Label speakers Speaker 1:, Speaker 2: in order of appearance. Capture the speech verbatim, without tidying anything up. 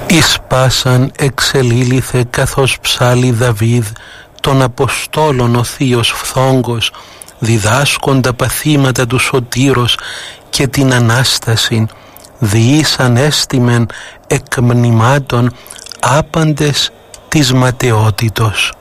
Speaker 1: Ισπάσαν εξελίληθε καθώς ψάλει Δαβίδ των Αποστόλων ο θείος Φθόγκος, διδάσκοντα παθήματα του Σωτήρος και την Ανάσταση, διήσαν έστιμεν εκ μνημάτων άπαντες της ματαιότητος.